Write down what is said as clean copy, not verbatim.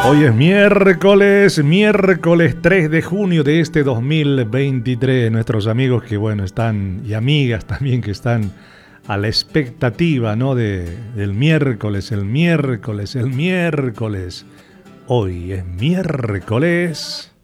Hoy es miércoles 3 de junio de este 2023. Nuestros amigos que, bueno, están, y amigas también que están a la expectativa, ¿no? Del miércoles, el miércoles. Hoy es miércoles.